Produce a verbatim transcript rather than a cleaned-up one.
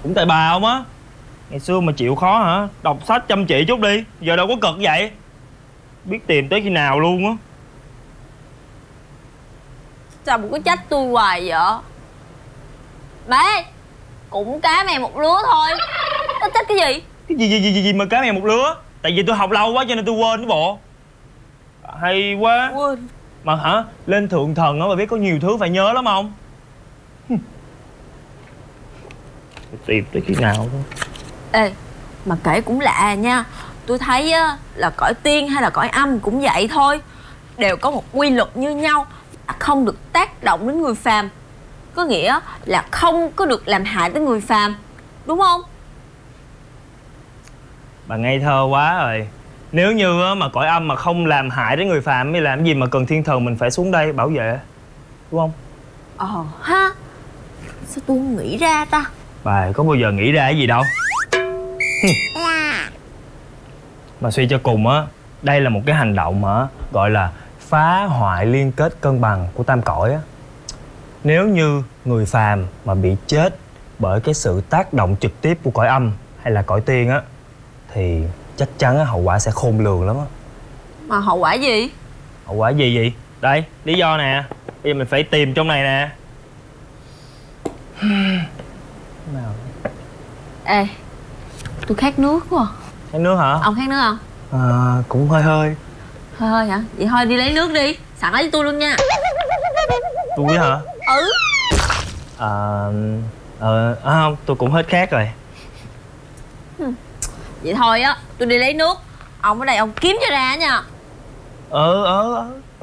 Cũng tại bà không á. Ngày xưa mà chịu khó hả, đọc sách chăm chỉ chút đi, giờ đâu có cực vậy. Biết tìm tới khi nào luôn á. Sao mà cứ trách tôi hoài vậy? Bé, cũng cá mè một lứa thôi, có trách cái gì? Cái gì gì gì gì mà cá mè một lứa? Tại vì tôi học lâu quá cho nên tôi quên cái bộ. Hay quá. Quên. Mà hả, lên thượng thần á, bà biết có nhiều thứ phải nhớ lắm không? Tìm tới khi nào thôi. Ê, mà kể cũng lạ nha. Tôi thấy á, là cõi tiên hay là cõi âm cũng vậy thôi, đều có một quy luật như nhau, không được tác động đến người phàm. Có nghĩa là không có được làm hại tới người phàm, đúng không? Bà ngây thơ quá rồi. Nếu như mà cõi âm mà không làm hại đến người phàm thì làm gì mà cần thiên thần mình phải xuống đây bảo vệ, đúng không? Ờ ha. Sao tôi không nghĩ ra ta? Bà có bao giờ nghĩ ra cái gì đâu. Mà suy cho cùng á, đây là một cái hành động mà gọi là phá hoại liên kết cân bằng của tam cõi á. Nếu như người phàm mà bị chết bởi cái sự tác động trực tiếp của cõi âm hay là cõi tiên á, thì chắc chắn á, hậu quả sẽ khôn lường lắm á. Mà hậu quả gì? Hậu quả gì vậy? Đây, lý do nè. Bây giờ mình phải tìm trong này nè. Nào. Ê, tôi khát nước quá. Khát nước hả? Ông khát nước không? À, cũng hơi hơi. Hơi hơi hả? Vậy thôi đi lấy nước đi, sẵn lấy cho tôi luôn nha. Tôi hả? Ừ. À, ờ, à, không, tôi cũng hết khát rồi. Vậy thôi á, tôi đi lấy nước. Ông ở đây ông kiếm cho ra nha. Ờ, ờ, ờ.